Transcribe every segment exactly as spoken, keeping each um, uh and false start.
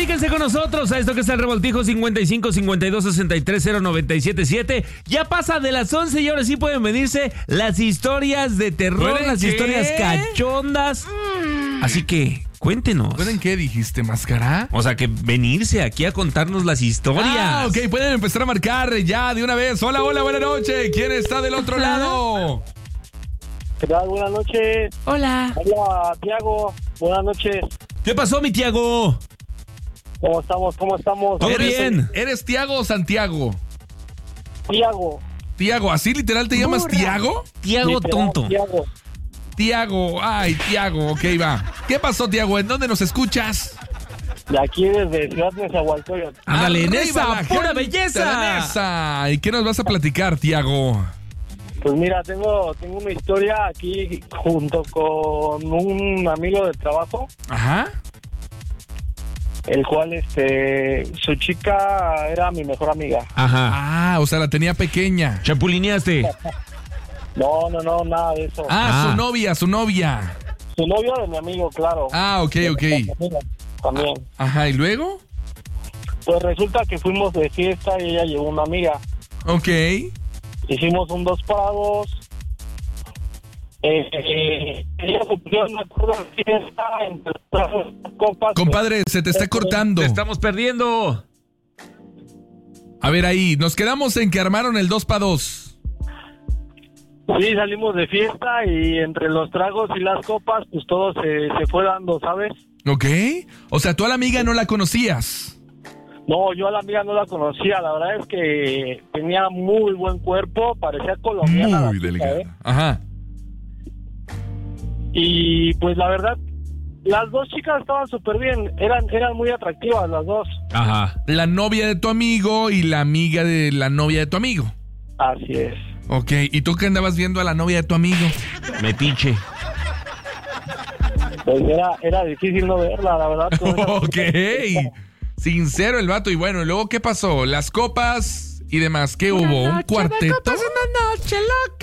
Comuníquense con nosotros a esto que es el Revoltijo cincuenta y cinco, cincuenta y dos, sesenta y tres, cero noventa y siete siete. Ya pasa de las once y ahora sí pueden venirse las historias de terror, las qué? historias cachondas. Mm. Así que cuéntenos. ¿Pueden qué dijiste, Máscara? O sea, que venirse aquí a contarnos las historias. Ah, ok, pueden empezar a marcar ya de una vez. Hola, hola, buenas noches. ¿Quién está del otro lado? ¿Qué tal? Buenas noches. Hola. Hola, Tiago. Buenas noches. ¿Qué pasó, mi Tiago? ¿Cómo estamos? ¿Cómo estamos? ¿Todo ¿Eres, bien? ¿Eres Tiago o Santiago? Tiago. Tiago, ¿así literal te llamas Tiago? Tiago tonto. Tiago. Tiago, ay, Tiago, ok, va. ¿Qué pasó, Tiago? ¿En dónde nos escuchas? De aquí desde Ciudad de Nezahualcóyotl. Ándale, en Arriba esa la pura gente belleza. de la mesa. ¿Y qué nos vas a platicar, Tiago? Pues mira, tengo, tengo una historia aquí junto con un amigo de trabajo, Ajá. el cual, este, su chica era mi mejor amiga. Ajá. Ah, o sea, la tenía pequeña. Chapulineaste. No, no, no, nada de eso. Ah, Ah. su novia, su novia. Su novio de mi amigo, claro. Ah, ok, ok. También. Ajá, ¿y luego? Pues resulta que fuimos de fiesta y ella llevó una amiga. Ok. Hicimos un dos para dos. Eh, eh, ella cumplió una acuerdo de fiesta entre las copas. Compadre, se te está cortando. Te estamos perdiendo. A ver ahí, nos quedamos en que armaron el dos para dos. Sí, salimos de fiesta y entre los tragos y las copas, pues todo se, se fue dando, ¿sabes? Ok. O sea, tú a la amiga no la conocías. No, yo a la amiga no la conocía, la verdad es que tenía muy buen cuerpo, parecía colombiana. la Muy chica, delicada. ¿eh? Ajá. Y pues la verdad, las dos chicas estaban súper bien, eran, eran muy atractivas las dos. Ajá. La novia de tu amigo y la amiga de la novia de tu amigo. Así es. Ok, ¿y tú qué andabas viendo a la novia de tu amigo? Metiche. Pues era, era difícil no verla, la verdad. con esa- Ok. Sincero el vato. Y bueno, ¿y luego qué pasó? Las copas y demás. ¿Qué hubo? ¿Un cuarteto? Una noche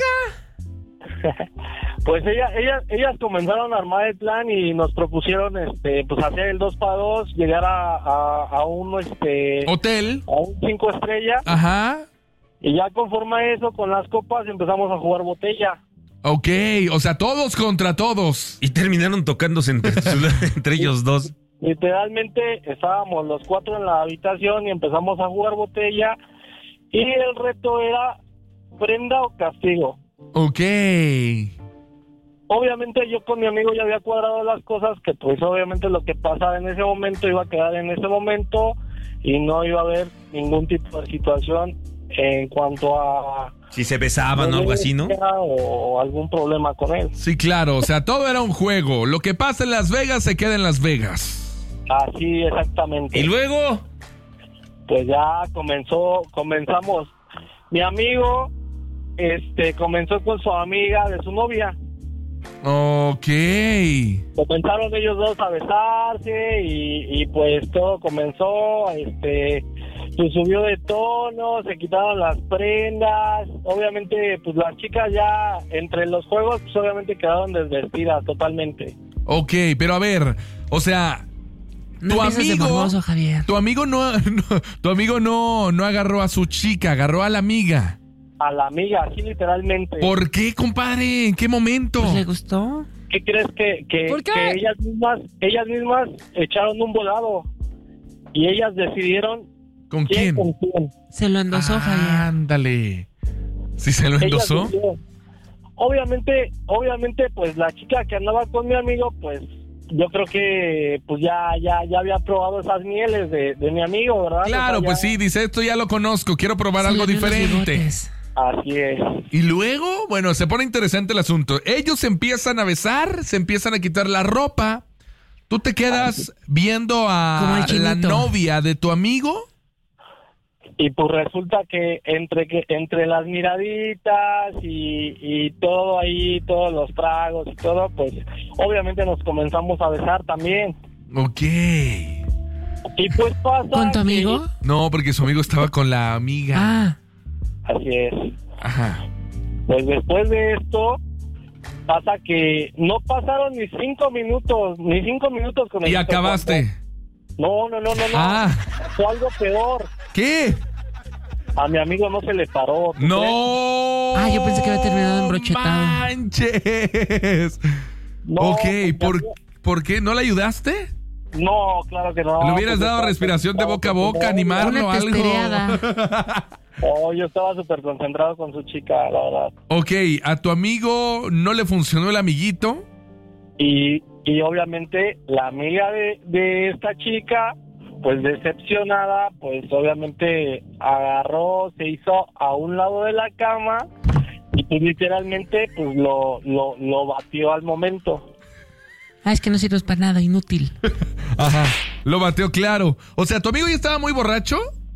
loca. Pues ella, ella, ellas comenzaron a armar el plan y nos propusieron, este, pues hacer el dos para dos, llegar a, a, a un, este, Hotel. a un cinco estrellas. Ajá. Y ya conforme a eso, con las copas empezamos a jugar botella. Ok, o sea, todos contra todos. Y terminaron tocándose entre, entre ellos dos. Literalmente estábamos los cuatro en la habitación y empezamos a jugar botella. Y el reto era prenda o castigo. Ok. Obviamente yo con mi amigo ya había cuadrado las cosas, que pues obviamente lo que pasaba en ese momento iba a quedar en ese momento y no iba a haber ningún tipo de situación en cuanto a... Si se besaban o algo así, ¿no? O algún problema con él. Sí, claro, o sea, todo era un juego. Lo que pasa en Las Vegas se queda en Las Vegas. Así exactamente. Y luego... Pues ya comenzó, comenzamos. Mi amigo, este, comenzó con su amiga de su novia. Ok. Comenzaron ellos dos a besarse y, y pues todo comenzó, este, pues subió de tono, se quitaron las prendas, obviamente pues las chicas ya entre los juegos pues obviamente quedaron desvestidas totalmente. Ok, pero a ver, o sea, No tu empieces de amigo, morboso, Javier. tu amigo no, no, tu amigo no, no agarró a su chica, agarró a la amiga. A la amiga, así literalmente. ¿Por qué, compadre? ¿En qué momento? Pues le gustó. ¿Qué crees que, que, ¿Por qué? que ellas mismas, ellas mismas echaron un volado y ellas decidieron ¿Con quién quién? con quién? Se lo endosó, Javier. Ándale. ¿Sí se lo Ellas endosó? decidieron. Obviamente, obviamente, pues la chica que andaba con mi amigo, pues yo creo que pues ya, ya, ya había probado esas mieles de, de mi amigo, ¿verdad? Claro, O sea, pues ya- sí, dice, esto ya lo conozco, quiero probar Se algo le vio los diferente. bigotes. Así es. Y luego, bueno, se pone interesante el asunto. Ellos se empiezan a besar, se empiezan a quitar la ropa. Tú te quedas viendo Como a el chinito. la novia de tu amigo. Y pues resulta que entre que entre las miraditas y, y todo ahí, todos los tragos y todo, pues obviamente nos comenzamos a besar también. Ok. Y pues pasa... ¿Con tu que- amigo? No, porque su amigo estaba con la amiga. Ah, Así es. Ajá. Pues después de esto, pasa que no pasaron ni cinco minutos, ni cinco minutos con el Y acabaste. No, no, no, no, no. Ah. Fue algo peor. ¿Qué? A mi amigo no se le paró. ¿tú crees? No. Ah, yo pensé que había terminado embrochetado. Manches. No, ok, porque ¿por, había- ¿por qué? ¿No le ayudaste? No, claro que no. ¿Le hubieras pues, dado estaba respiración de boca a boca, concentrado. animarlo Una algo? testereada. Oh, yo estaba súper concentrado con su chica, la verdad. Ok, ¿a tu amigo no le funcionó el amiguito? Y, y obviamente la amiga de, de esta chica, pues decepcionada, pues obviamente agarró, se hizo a un lado de la cama y pues literalmente pues lo, lo, lo batió al momento. Ah, es que no sirves para nada, inútil. Ajá. Lo bateó claro. O sea, ¿tu amigo ya estaba muy borracho?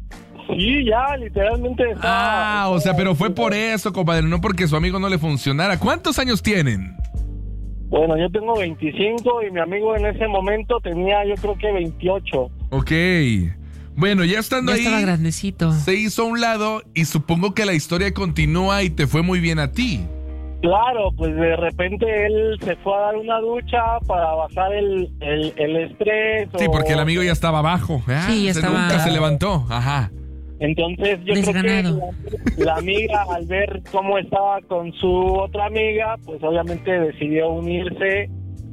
Sí, ya, literalmente. estaba- Ah, o sea, pero fue por eso, compadre, no porque su amigo no le funcionara. ¿Cuántos años tienen? Bueno, yo tengo veinticinco y mi amigo en ese momento tenía yo creo que veintiocho. Ok. Bueno, ya estando Ya ahí, estaba grandecito. se hizo a un lado y supongo que la historia continúa y te fue muy bien a ti. Claro, pues de repente él se fue a dar una ducha para bajar el, el, el estrés. Sí, o- porque el amigo ya estaba abajo. Ah, Sí, ya se estaba- Nunca se levantó. Ajá. Entonces yo Desganado. creo que la, la amiga al ver cómo estaba con su otra amiga, pues obviamente decidió unirse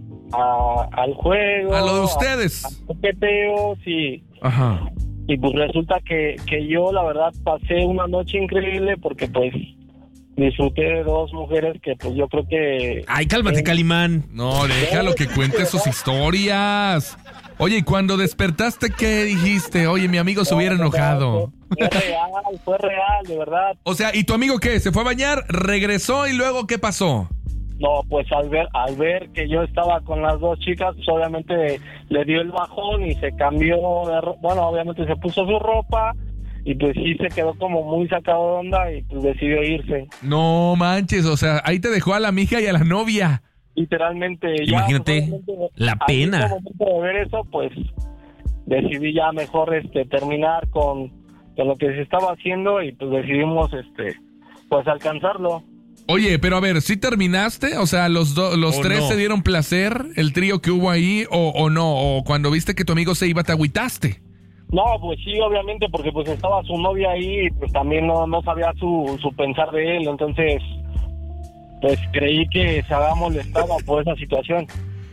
a- al juego. A lo de a- ustedes. Al coqueteo, sí. Ajá. Y pues resulta que, que yo la verdad pasé una noche increíble porque pues disfruté de dos mujeres que pues yo creo que... Ay, cálmate, Calimán. No, déjalo que cuente sus historias. Oye, y cuando despertaste, ¿qué dijiste? Oye, mi amigo se hubiera enojado. Fue real, fue real, de verdad. O sea, ¿y tu amigo qué? ¿Se fue a bañar? ¿Regresó y luego qué pasó? No, pues al ver al ver que yo estaba con las dos chicas, pues obviamente le dio el bajón y se cambió de ro- bueno, obviamente se puso su ropa y pues sí se quedó como muy sacado de onda y pues decidió irse. No manches, o sea, ahí te dejó a la amiga y a la novia. Literalmente ya, Imagínate, pues, obviamente, la al pena. mismo momento de ver eso, pues decidí ya mejor este terminar con, con lo que se estaba haciendo y pues decidimos este pues alcanzarlo. Oye, pero a ver, ¿sí terminaste? O sea, los, do- los ¿O tres no? se dieron placer, el trío que hubo ahí, o, o no, o cuando viste que tu amigo se iba te agüitaste. No, pues sí, obviamente, porque pues estaba su novia ahí y pues también no, no sabía su, su pensar de él, entonces pues creí que se había molestado por esa situación.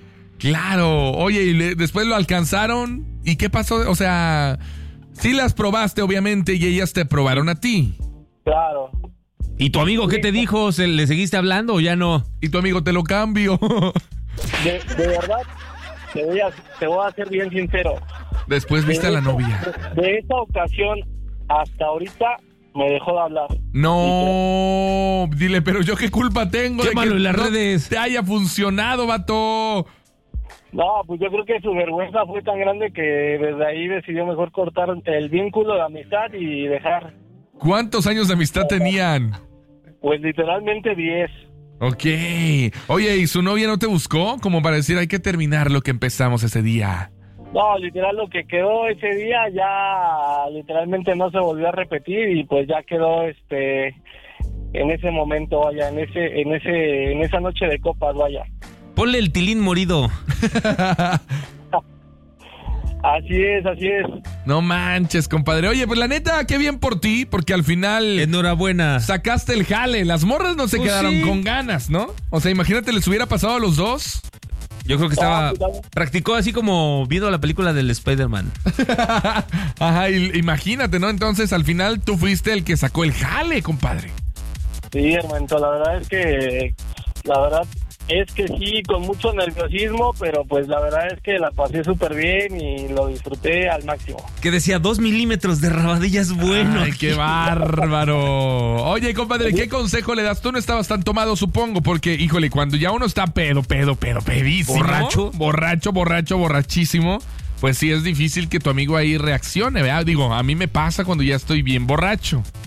Claro, oye, y le- después lo alcanzaron, ¿y qué pasó? O sea, sí las probaste, obviamente, y ellas te probaron a ti. Claro. ¿Y tu amigo qué te dijo? ¿Se le seguiste hablando o ya no? Y tu amigo te lo cambio. De, de verdad, te voy, a, te voy a ser bien sincero. Después viste a la De esa- novia. De esa ocasión hasta ahorita me dejó de hablar. No, dile, pero yo qué culpa tengo Qué de malo que en las no redes. te haya funcionado, vato. No, pues yo creo que su vergüenza fue tan grande que desde ahí decidió mejor cortar el vínculo de amistad y dejar, ¿Cuántos años de amistad tenían? pues literalmente diez. Ok. Oye, ¿y su novia no te buscó? Como para decir, hay que terminar lo que empezamos ese día. No, literal lo que quedó ese día ya literalmente no se volvió a repetir y pues ya quedó este en ese momento, vaya, en ese en ese en esa noche de copas, vaya. Ponle el tilín morido. Así es, así es. No manches, compadre. Oye, pues la neta, qué bien por ti, porque al final Enhorabuena. sacaste el jale. Las morras no se Pues quedaron sí. con ganas, ¿no? O sea, imagínate, les hubiera pasado a los dos. Yo creo que estaba... Ah, cuidado. Practicó así como viendo la película del Spider-Man. Ajá, y- imagínate, ¿no? Entonces, al final, tú fuiste el que sacó el jale, compadre. Sí, hermanito, la verdad es que la verdad es que sí, con mucho nerviosismo, pero pues la verdad es que la pasé súper bien y lo disfruté al máximo. Que decía dos milímetros de rabadillas bueno. Ay, qué bárbaro. Oye, compadre, ¿qué consejo le das? Tú no estabas tan tomado, supongo, porque, híjole, cuando ya uno está pedo, pedo, pedo, pedísimo. ¿Borracho? Borracho, borracho, borrachísimo. Pues sí, es difícil que tu amigo ahí reaccione, ¿verdad? Digo, a mí me pasa cuando ya estoy bien borracho.